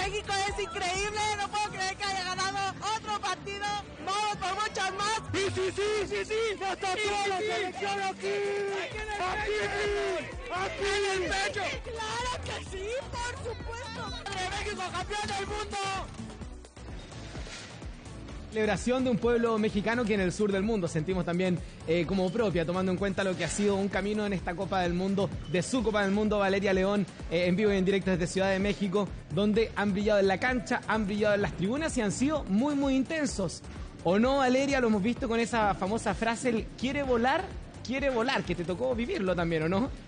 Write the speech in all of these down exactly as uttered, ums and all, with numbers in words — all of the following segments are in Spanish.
México es increíble, no puedo creer que haya ganado otro partido, vamos por muchos más. Sí, sí, sí, sí, sí, ya está toda la selección aquí, aquí, aquí, en el pecho. Claro que sí, por supuesto. De México, campeón del mundo. Celebración de un pueblo mexicano que en el sur del mundo sentimos también eh, como propia, tomando en cuenta lo que ha sido un camino en esta Copa del Mundo, de su Copa del Mundo, Valeria León, eh, en vivo y en directo desde Ciudad de México, donde han brillado en la cancha, han brillado en las tribunas y han sido muy, muy intensos. ¿O no, Valeria? Lo hemos visto con esa famosa frase, el quiere volar, quiere volar, que te tocó vivirlo también, ¿o no?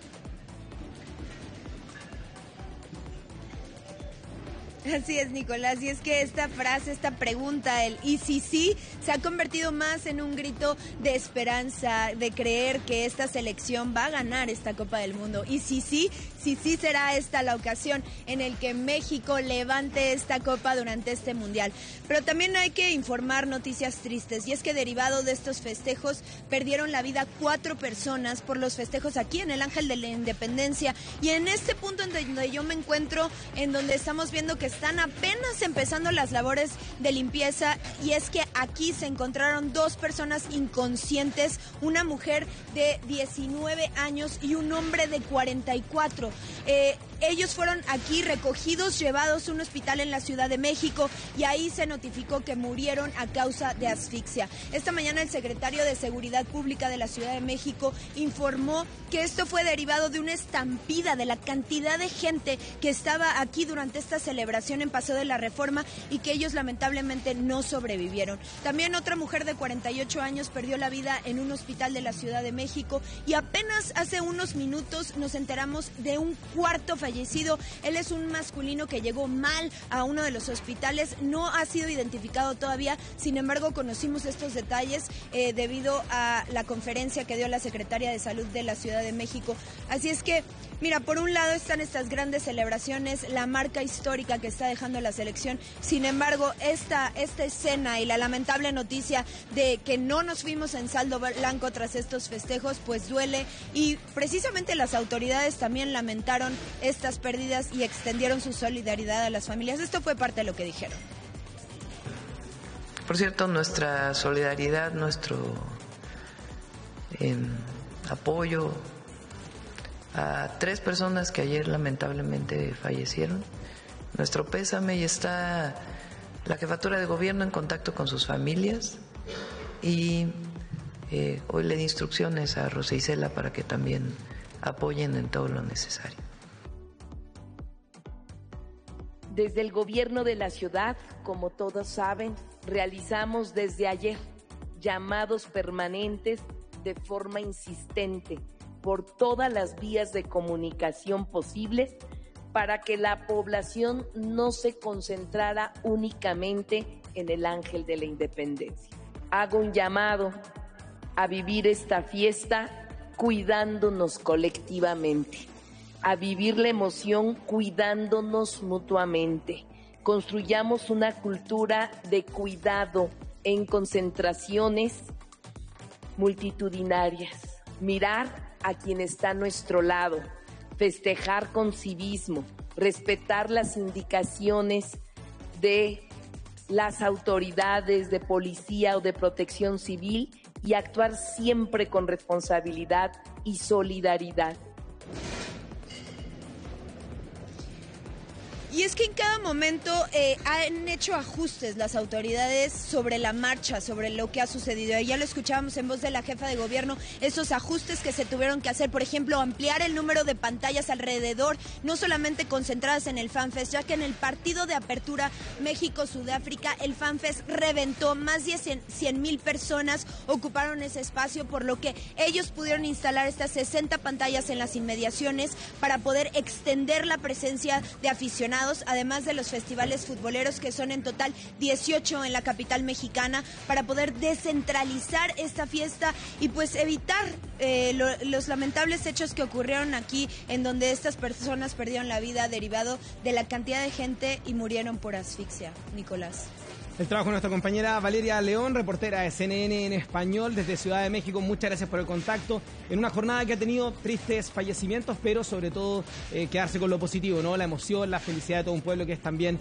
Así es, Nicolás, y es que esta frase, esta pregunta, el y si sí, se ha convertido más en un grito de esperanza, de creer que esta selección va a ganar esta Copa del Mundo. Y si sí, si sí será esta la ocasión en el que México levante esta Copa durante este Mundial. Pero también hay que informar noticias tristes, y es que derivado de estos festejos, perdieron la vida cuatro personas por los festejos aquí en el Ángel de la Independencia. Y en este punto en donde yo me encuentro, en donde estamos viendo que están apenas empezando las labores de limpieza, y es que aquí se encontraron dos personas inconscientes, una mujer de diecinueve años y un hombre de cuarenta y cuatro. Eh, ellos fueron aquí recogidos, llevados a un hospital en la Ciudad de México, y ahí se notificó que murieron a causa de asfixia. Esta mañana el secretario de Seguridad Pública de la Ciudad de México informó que esto fue derivado de una estampida, de la cantidad de gente que estaba aquí durante esta celebración en Paseo de la Reforma, y que ellos lamentablemente no sobrevivieron. También otra mujer de cuarenta y ocho años perdió la vida en un hospital de la Ciudad de México, y apenas hace unos minutos nos enteramos de un cuarto fallecido. Él es un masculino que llegó mal a uno de los hospitales, no ha sido identificado todavía, sin embargo conocimos estos detalles eh, debido a la conferencia que dio la secretaria de Salud de la Ciudad de México. Así es que, mira, por un lado están estas grandes celebraciones, la marca histórica que está dejando la selección, sin embargo esta, esta escena y la lamentable noticia de que no nos fuimos en saldo blanco tras estos festejos, pues duele, y precisamente las autoridades también lamentaron estas pérdidas y extendieron su solidaridad a las familias. Esto fue parte de lo que dijeron. Por cierto, nuestra solidaridad, nuestro eh, apoyo a tres personas que ayer lamentablemente fallecieron. Nuestro pésame, y está la jefatura de gobierno en contacto con sus familias, y eh, hoy le di instrucciones a Rosa Isela para que también apoyen en todo lo necesario. Desde el gobierno de la ciudad, como todos saben, realizamos desde ayer llamados permanentes de forma insistente por todas las vías de comunicación posibles para que la población no se concentrara únicamente en el Ángel de la Independencia. Hago un llamado a vivir esta fiesta cuidándonos colectivamente, a vivir la emoción cuidándonos mutuamente. Construyamos una cultura de cuidado en concentraciones multitudinarias. Mirar a quien está a nuestro lado, festejar con civismo, respetar las indicaciones de las autoridades de policía o de protección civil, y actuar siempre con responsabilidad y solidaridad. Y es que en cada momento eh, han hecho ajustes las autoridades sobre la marcha, sobre lo que ha sucedido. Ya lo escuchábamos en voz de la jefa de gobierno, esos ajustes que se tuvieron que hacer, por ejemplo, ampliar el número de pantallas alrededor, no solamente concentradas en el FanFest, ya que en el partido de apertura México-Sudáfrica, el FanFest reventó, más de cien mil personas ocuparon ese espacio, por lo que ellos pudieron instalar estas sesenta pantallas en las inmediaciones para poder extender la presencia de aficionados, además de los festivales futboleros, que son en total dieciocho en la capital mexicana, para poder descentralizar esta fiesta y pues evitar eh, lo, los lamentables hechos que ocurrieron aquí, en donde estas personas perdieron la vida derivado de la cantidad de gente y murieron por asfixia. Nicolás. El trabajo de nuestra compañera Valeria León, reportera de C N N en español desde Ciudad de México. Muchas gracias por el contacto en una jornada que ha tenido tristes fallecimientos, pero sobre todo eh, quedarse con lo positivo, ¿no? La emoción, la felicidad de todo un pueblo que es también